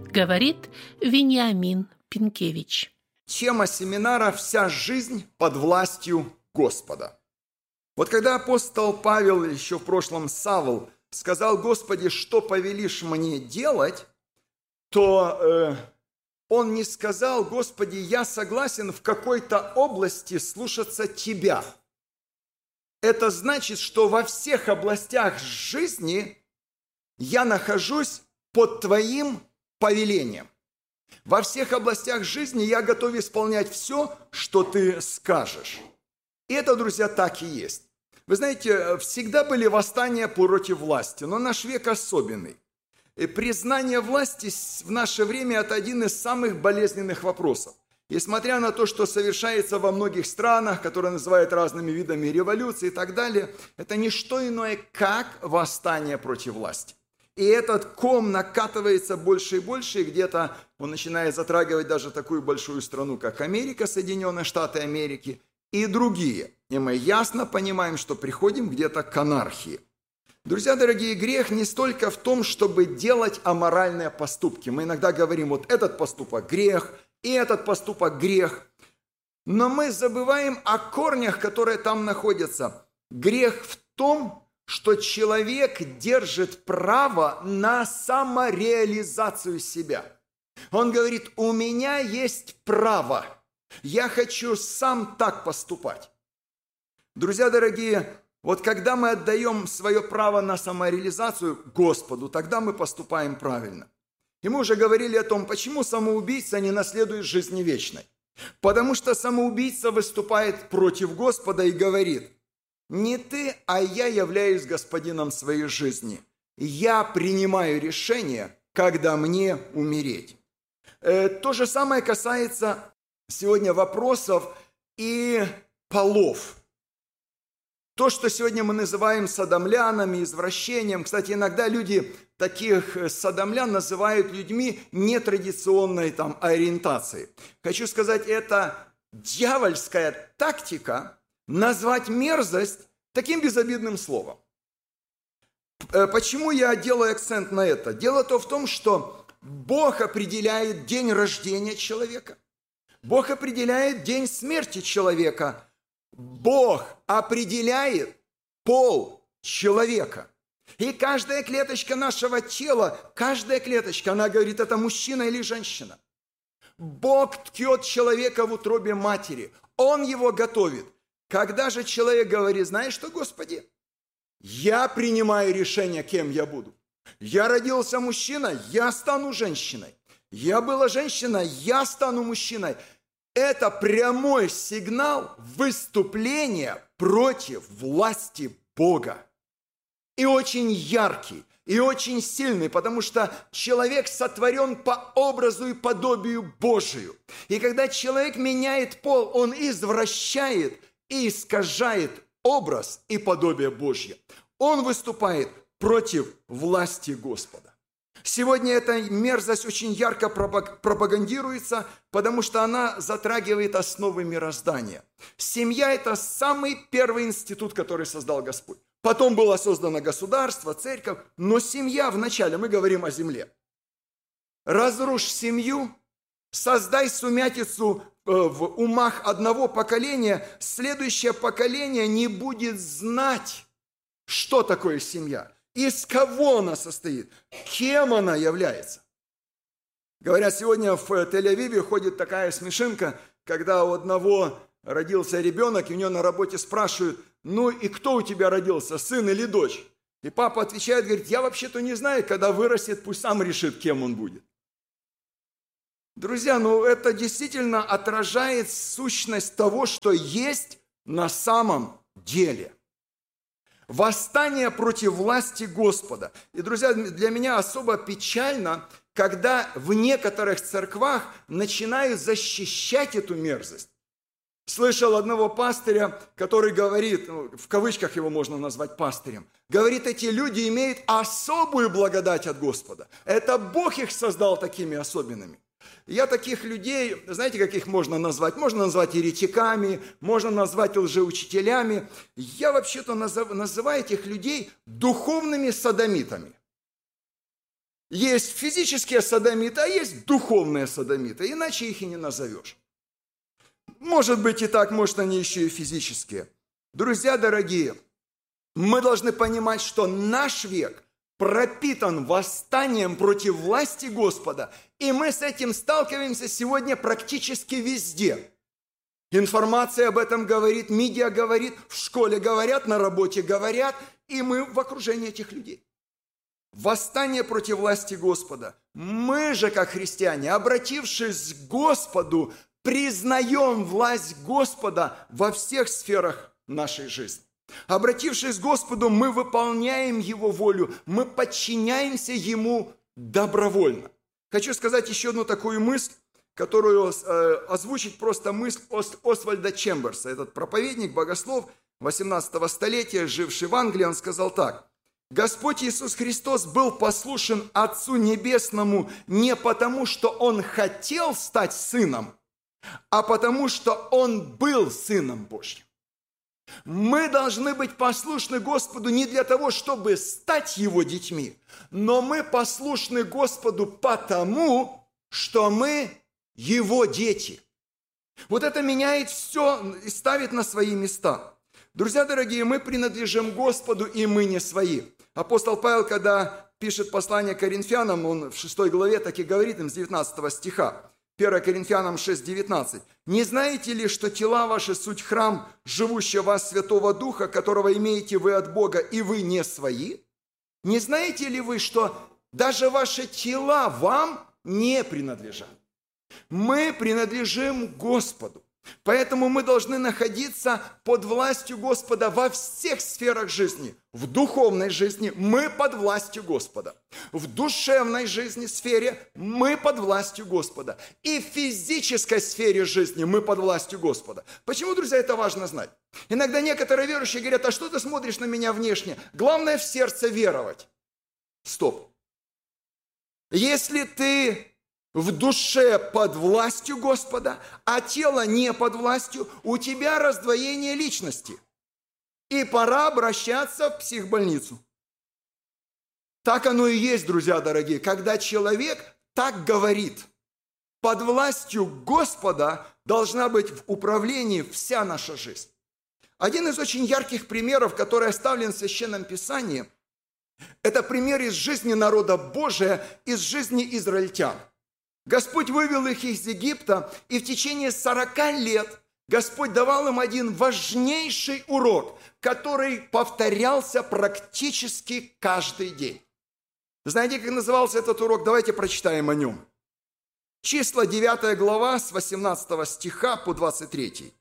говорит Вениамин Пинкевич. Тема семинара «Вся жизнь под властью Господа». Вот когда апостол Павел, еще в прошлом Савл, сказал: «Господи, что повелишь мне делать?», то он не сказал: «Господи, я согласен в какой-то области слушаться Тебя». Это значит, что во всех областях жизни я нахожусь под Твоим повелением. Во всех областях жизни я готов исполнять все, что Ты скажешь. И это, друзья, так и есть. Вы знаете, всегда были восстания против власти, но наш век особенный. И признание власти в наше время – это один из самых болезненных вопросов. И несмотря на то, что совершается во многих странах, которые называют разными видами революции и так далее, это не что иное, как восстание против власти. И этот ком накатывается больше и больше, и где-то он начинает затрагивать даже такую большую страну, как Америка, Соединенные Штаты Америки и другие. И мы ясно понимаем, что приходим где-то к анархии. Друзья дорогие, грех не столько в том, чтобы делать аморальные поступки. Мы иногда говорим: вот этот поступок – грех, и этот поступок – грех. Но мы забываем о корнях, которые там находятся. Грех в том, что человек держит право на самореализацию себя. Он говорит: у меня есть право, я хочу сам так поступать. Друзья дорогие, вот когда мы отдаем свое право на самореализацию Господу, тогда мы поступаем правильно. И мы уже говорили о том, почему самоубийца не наследует жизни вечной. Потому что самоубийца выступает против Господа и говорит: не ты, а я являюсь господином своей жизни. Я принимаю решение, когда мне умереть. То же самое касается сегодня вопросов и полов. То, что сегодня мы называем содомлянами, извращением. Кстати, иногда люди таких содомлян называют людьми нетрадиционной ориентации. Хочу сказать, это дьявольская тактика назвать мерзость таким безобидным словом. Почему я делаю акцент на это? Дело-то в том, что Бог определяет день рождения человека. Бог определяет день смерти человека. Бог определяет пол человека. И каждая клеточка нашего тела, каждая клеточка, она говорит, это мужчина или женщина. Бог ткет человека в утробе матери. Он его готовит. Когда же человек говорит: знаешь что, Господи, я принимаю решение, кем я буду. Я родился мужчиной, я стану женщиной. Я была женщиной, я стану мужчиной. Это прямой сигнал выступления против власти Бога. И очень яркий, и очень сильный, потому что человек сотворен по образу и подобию Божию. И когда человек меняет пол, он извращает и искажает образ и подобие Божье. Он выступает против власти Господа. Сегодня эта мерзость очень ярко пропагандируется, потому что она затрагивает основы мироздания. Семья – это самый первый институт, который создал Господь. Потом было создано государство, церковь, но семья вначале, мы говорим о земле. Разрушь семью, создай сумятицу в умах одного поколения, следующее поколение не будет знать, что такое семья, из кого она состоит, кем она является. Говорят, сегодня в Тель-Авиве ходит такая смешинка, когда у одного родился ребенок, и у него на работе спрашивают: ну и кто у тебя родился, сын или дочь? И папа отвечает, говорит: я вообще-то не знаю, когда вырастет, пусть сам решит, кем он будет. Друзья, это действительно отражает сущность того, что есть на самом деле. Восстание против власти Господа. И, друзья, для меня особо печально, когда в некоторых церквах начинают защищать эту мерзость. Слышал одного пастыря, который говорит, в кавычках его можно назвать пастырем, говорит, эти люди имеют особую благодать от Господа. Это Бог их создал такими особенными. Я таких людей, знаете, как их можно назвать? Можно назвать еретиками, можно назвать лжеучителями. Я вообще-то называю этих людей духовными содомитами. Есть физические содомиты, а есть духовные содомиты. Иначе их и не назовешь. Может быть и так, может они еще и физические. Друзья дорогие, мы должны понимать, что наш век пропитан восстанием против власти Господа. И мы с этим сталкиваемся сегодня практически везде. Информация об этом говорит, медиа говорит, в школе говорят, на работе говорят, и мы в окружении этих людей. Восстание против власти Господа. Мы же, как христиане, обратившись к Господу, признаем власть Господа во всех сферах нашей жизни. Обратившись к Господу, мы выполняем Его волю, мы подчиняемся Ему добровольно. Хочу сказать еще одну такую мысль, которую озвучить просто мысль Освальда Чемберса. Этот проповедник, богослов 18 столетия, живший в Англии, он сказал так. Господь Иисус Христос был послушен Отцу Небесному не потому, что Он хотел стать Сыном, а потому, что Он был Сыном Божьим. Мы должны быть послушны Господу не для того, чтобы стать Его детьми, но мы послушны Господу потому, что мы Его дети. Вот это меняет все и ставит на свои места. Друзья дорогие, мы принадлежим Господу, и мы не свои. Апостол Павел, когда пишет послание Коринфянам, он в 6 главе так и говорит им с 19 стиха. 1 Коринфянам 6:19. «Не знаете ли, что тела ваши суть храм, живущего в вас Святого Духа, которого имеете вы от Бога, и вы не свои? Не знаете ли вы, что даже ваши тела вам не принадлежат?» Мы принадлежим Господу. Поэтому мы должны находиться под властью Господа во всех сферах жизни. В духовной жизни мы под властью Господа. В душевной жизни, сфере мы под властью Господа. И в физической сфере жизни мы под властью Господа. Почему, друзья, это важно знать? Иногда некоторые верующие говорят, а что ты смотришь на меня внешне? Главное в сердце веровать. Стоп. Если ты в душе под властью Господа, а тело не под властью, у тебя раздвоение личности. И пора обращаться в психбольницу. Так оно и есть, друзья дорогие, когда человек так говорит. Под властью Господа должна быть в управлении вся наша жизнь. Один из очень ярких примеров, который оставлен в Священном Писании, это пример из жизни народа Божия, из жизни израильтян. Господь вывел их из Египта, и в течение 40 лет Господь давал им один важнейший урок, который повторялся практически каждый день. Знаете, как назывался этот урок? Давайте прочитаем о нем. Числа 9 глава с 18 стиха по 23.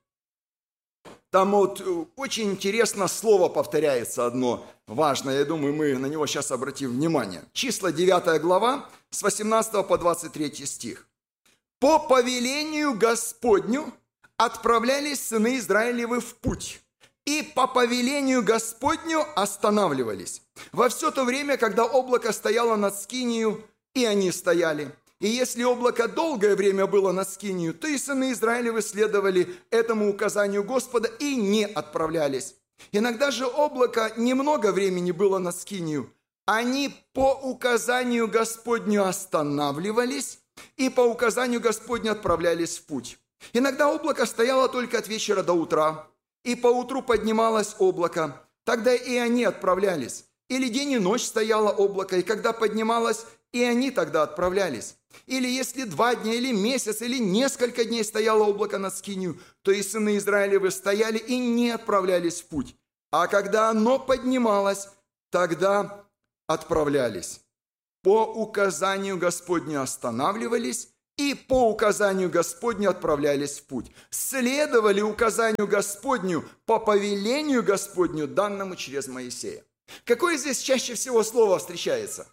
Там вот очень интересно слово повторяется одно важное. Я думаю, мы на него сейчас обратим внимание. Числа 9 глава с 18 по 23 стих. «По повелению Господню отправлялись сыны Израилевы в путь, и по повелению Господню останавливались. Во все то время, когда облако стояло над Скинию, и они стояли. И если облако долгое время было над Скинию, то и сыны Израилевы следовали этому указанию Господа и не отправлялись. Иногда же облако немного времени было над Скинию. Они по указанию Господню останавливались и по указанию Господню отправлялись в путь. Иногда облако стояло только от вечера до утра, и поутру поднималось облако, тогда и они отправлялись. Или день и ночь стояло облако, и когда поднималось, и они тогда отправлялись. Или если 2 дня, или месяц, или несколько дней стояло облако над Скинию, то и сыны Израилевы стояли и не отправлялись в путь. А когда оно поднималось, тогда отправлялись. По указанию Господню останавливались, и по указанию Господню отправлялись в путь. Следовали указанию Господню по повелению Господню, данному через Моисея. Какое здесь чаще всего слово встречается?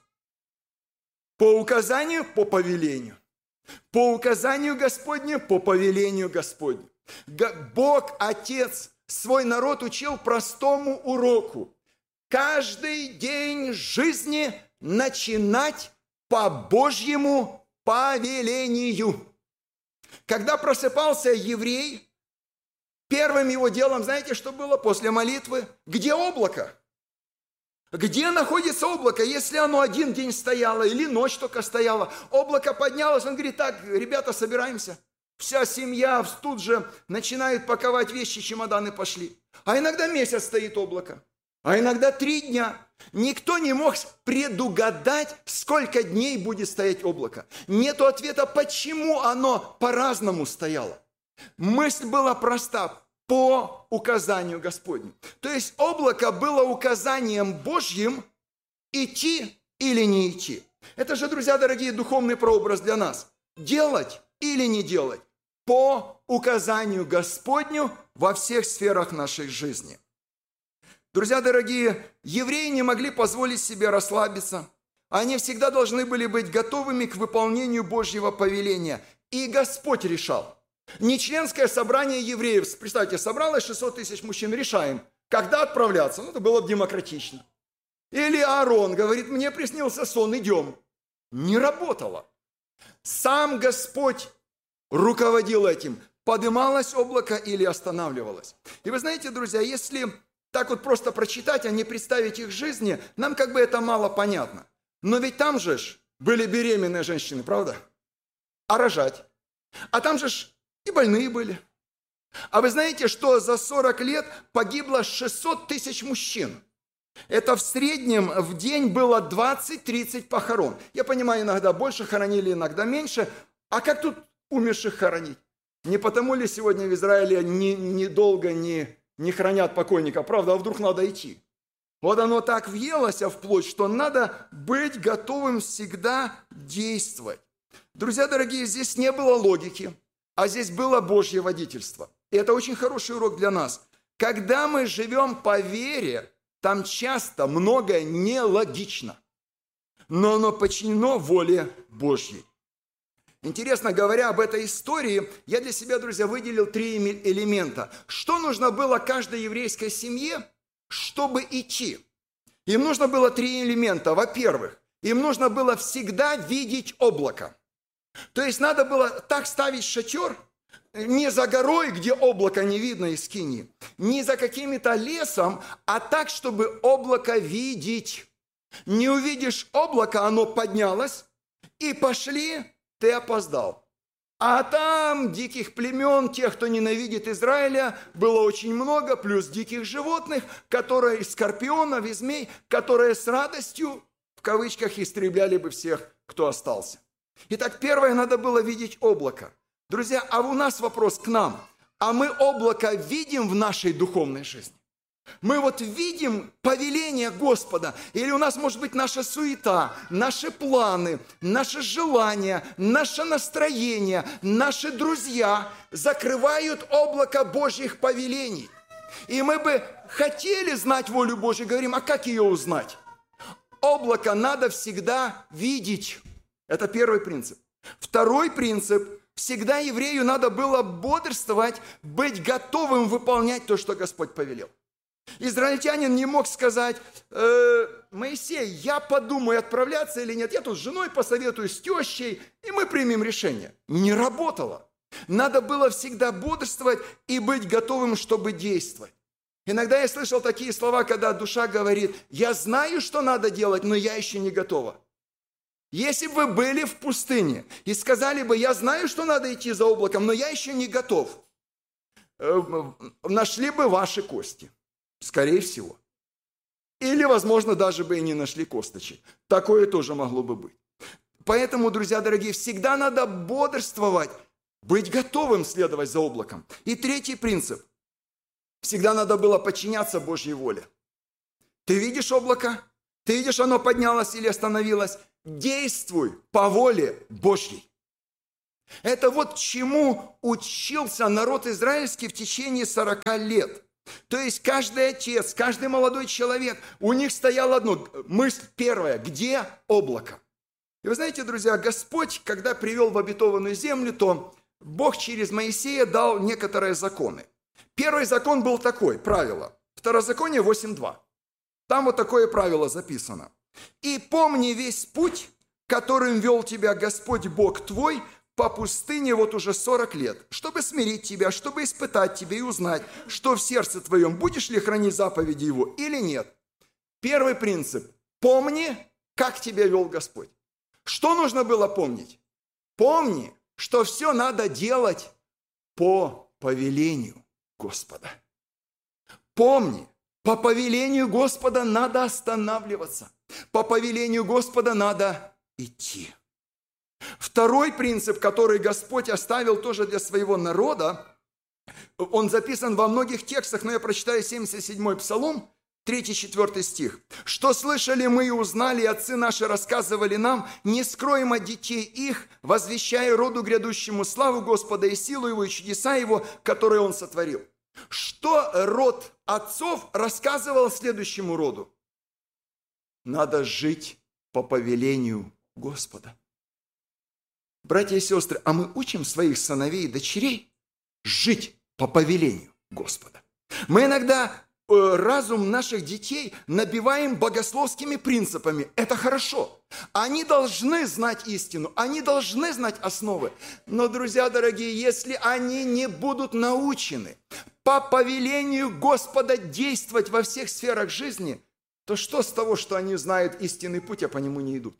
По указанию, по повелению. По указанию Господню, по повелению Господню. Бог, Отец, свой народ учил простому уроку. Каждый день жизни начинать по Божьему повелению. Когда просыпался еврей, первым его делом, знаете, что было после молитвы? Где облако? Где находится облако, если оно один день стояло или ночь только стояла? Облако поднялось, он говорит, так, ребята, собираемся. Вся семья тут же начинает паковать вещи, чемоданы пошли. А иногда месяц стоит облако, а иногда 3 дня. Никто не мог предугадать, сколько дней будет стоять облако. Нету ответа, почему оно по-разному стояло. Мысль была проста. По указанию Господню. То есть облако было указанием Божьим идти или не идти. Это же, друзья дорогие, духовный прообраз для нас. Делать или не делать по указанию Господню во всех сферах нашей жизни. Друзья дорогие, евреи не могли позволить себе расслабиться. Они всегда должны были быть готовыми к выполнению Божьего повеления. И Господь решал. Не членское собрание евреев, представьте, собралось 600 тысяч мужчин, решаем, когда отправляться, это было бы демократично. Или Аарон говорит, мне приснился сон, идем. Не работало. Сам Господь руководил этим, подымалось облако или останавливалось. И вы знаете, друзья, если так вот просто прочитать, а не представить их жизни, нам как бы это мало понятно. Но ведь там же были беременные женщины, правда? А рожать? А там же и больные были. А вы знаете, что за 40 лет погибло 600 тысяч мужчин? Это в среднем в день было 20-30 похорон. Я понимаю, иногда больше хоронили, иногда меньше. А как тут умерших хоронить? Не потому ли сегодня в Израиле недолго не хранят покойников? Правда, а вдруг надо идти? Вот оно так въелось вплоть, что надо быть готовым всегда действовать. Друзья дорогие, здесь не было логики. А здесь было Божье водительство. И это очень хороший урок для нас. Когда мы живем по вере, там часто многое нелогично. Но оно подчинено воле Божьей. Интересно, говоря об этой истории, я для себя, друзья, выделил 3 элемента. Что нужно было каждой еврейской семье, чтобы идти? Им нужно было 3 элемента. Во-первых, им нужно было всегда видеть облако. То есть надо было так ставить шатер, не за горой, где облако не видно из скинии, не за каким-то лесом, а так, чтобы облако видеть. Не увидишь облако, оно поднялось, и пошли, ты опоздал. А там диких племен, тех, кто ненавидит Израиля, было очень много, плюс диких животных, которые, скорпионов и змей, которые с радостью, в кавычках, истребляли бы всех, кто остался. Итак, первое, надо было видеть облако. Друзья, а у нас вопрос к нам. А мы облако видим в нашей духовной жизни? Мы вот видим повеление Господа? Или у нас может быть наша суета, наши планы, наши желания, наше настроение, наши друзья закрывают облако Божьих повелений? И мы бы хотели знать волю Божью, говорим, а как ее узнать? Облако надо всегда видеть. Это первый принцип. Второй принцип. Всегда еврею надо было бодрствовать, быть готовым выполнять то, что Господь повелел. Израильтянин не мог сказать, Моисей, я подумаю, отправляться или нет. Я тут с женой посоветую, с тещей, и мы примем решение. Не работало. Надо было всегда бодрствовать и быть готовым, чтобы действовать. Иногда я слышал такие слова, когда душа говорит, я знаю, что надо делать, но я еще не готова. Если бы вы были в пустыне и сказали бы, я знаю, что надо идти за облаком, но я еще не готов, нашли бы ваши кости, скорее всего. Или, возможно, даже бы и не нашли косточек. Такое тоже могло бы быть. Поэтому, друзья дорогие, всегда надо бодрствовать, быть готовым следовать за облаком. И третий принцип. Всегда надо было подчиняться Божьей воле. Ты видишь облако? Ты видишь, оно поднялось или остановилось? Действуй по воле Божьей. Это вот чему учился народ израильский в течение 40 лет. То есть каждый отец, каждый молодой человек, у них стояла одна мысль первая, где облако? И вы знаете, друзья, Господь, когда привел в обетованную землю, то Бог через Моисея дал некоторые законы. Первый закон был такой, правило, Второзаконие 8.2. Там вот такое правило записано. «И помни весь путь, которым вел тебя Господь Бог твой по пустыне вот уже 40 лет, чтобы смирить тебя, чтобы испытать тебя и узнать, что в сердце твоем, будешь ли хранить заповеди Его или нет». Первый принцип. Помни, как тебя вел Господь. Что нужно было помнить? Помни, что все надо делать по повелению Господа. Помни, по повелению Господа надо останавливаться. По повелению Господа надо идти. Второй принцип, который Господь оставил тоже для своего народа, он записан во многих текстах, но я прочитаю 77-й Псалом, 3-4 стих. «Что слышали мы и узнали, и отцы наши рассказывали нам, не скроем от детей их, возвещая роду грядущему славу Господа и силу Его, и чудеса Его, которые Он сотворил». Что род отцов рассказывал следующему роду? Надо жить по повелению Господа. Братья и сестры, а мы учим своих сыновей и дочерей жить по повелению Господа. Мы иногда разум наших детей набиваем богословскими принципами. Это хорошо. Они должны знать истину, они должны знать основы. Но, друзья дорогие, если они не будут научены по повелению Господа действовать во всех сферах жизни, то что с того, что они знают истинный путь, а по нему не идут?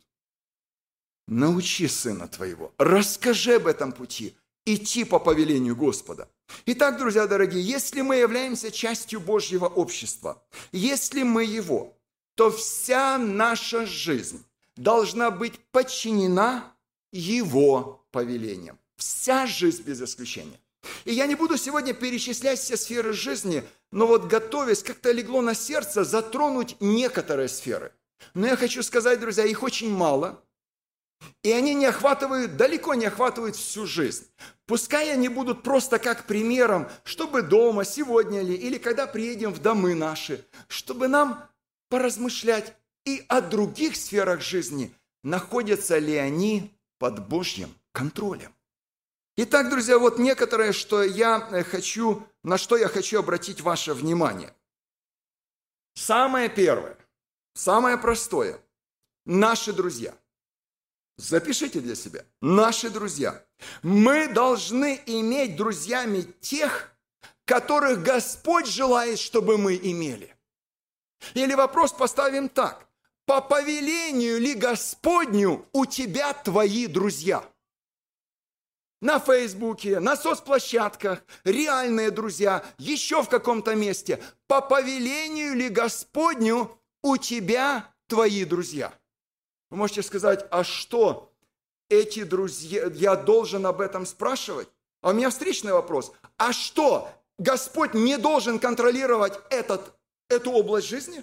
Научи сына твоего, расскажи об этом пути, идти по повелению Господа. Итак, друзья дорогие, если мы являемся частью Божьего общества, если мы его, то вся наша жизнь должна быть подчинена его повелениям. Вся жизнь без исключения. И я не буду сегодня перечислять все сферы жизни, но вот готовясь, как-то легло на сердце затронуть некоторые сферы. Но я хочу сказать, друзья, их очень мало. И они далеко не охватывают всю жизнь. Пускай они будут просто как примером, чтобы дома, сегодня ли, или когда приедем в домы наши, чтобы нам поразмышлять и о других сферах жизни, находятся ли они под Божьим контролем. Итак, друзья, вот некоторое, на что я хочу обратить ваше внимание. Самое первое, самое простое – наши друзья. Запишите для себя. Наши друзья. Мы должны иметь друзьями тех, которых Господь желает, чтобы мы имели. Или вопрос поставим так. По повелению ли Господню у тебя твои друзья? На Фейсбуке, на соцплощадках, реальные друзья, еще в каком-то месте. По повелению ли Господню у тебя твои друзья? Вы можете сказать, а что, эти друзья, я должен об этом спрашивать? А у меня встречный вопрос. А что, Господь не должен контролировать эту область жизни?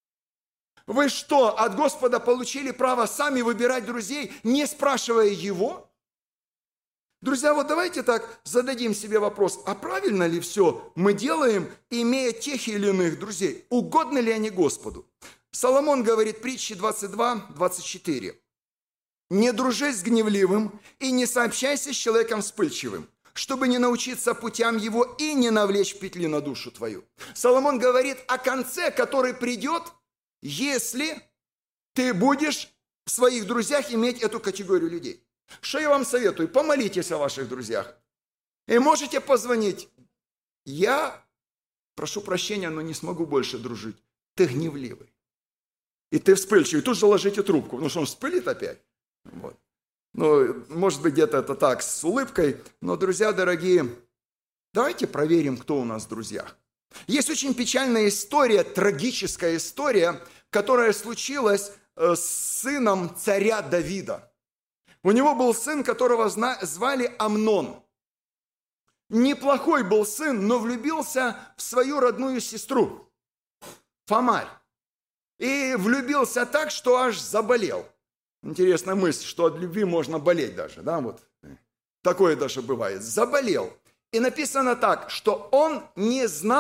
Вы что, от Господа получили право сами выбирать друзей, не спрашивая Его? Друзья, вот давайте так зададим себе вопрос, а правильно ли все мы делаем, имея тех или иных друзей? Угодны ли они Господу? Соломон говорит, притчи 22-24. «Не дружи с гневливым и не сообщайся с человеком вспыльчивым, чтобы не научиться путям его и не навлечь петли на душу твою». Соломон говорит о конце, который придет, если ты будешь в своих друзьях иметь эту категорию людей. Что я вам советую? Помолитесь о ваших друзьях. И можете позвонить. Я прошу прощения, но не смогу больше дружить. Ты гневливый. И ты вспыльчивый. Тут же ложите трубку, потому что он вспылит опять. Вот. Ну, может быть, где-то это так, с улыбкой. Но, друзья дорогие, давайте проверим, кто у нас в друзьях. Есть очень печальная история, трагическая история, которая случилась с сыном царя Давида. У него был сын, которого звали Амнон. Неплохой был сын, но влюбился в свою родную сестру, Фамарь. И влюбился так, что аж заболел. Интересная мысль, что от любви можно болеть даже. Да? Вот. Такое даже бывает. Заболел. И написано так, что он не знал,